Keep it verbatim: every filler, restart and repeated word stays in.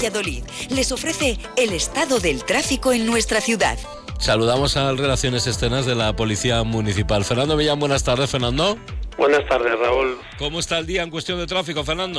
Valladolid. Les ofrece el estado del tráfico en nuestra ciudad. Saludamos a Relaciones Externas de la Policía Municipal. Fernando Millán, buenas tardes, Fernando. Buenas tardes, Raúl. ¿Cómo está el día en cuestión de tráfico, Fernando?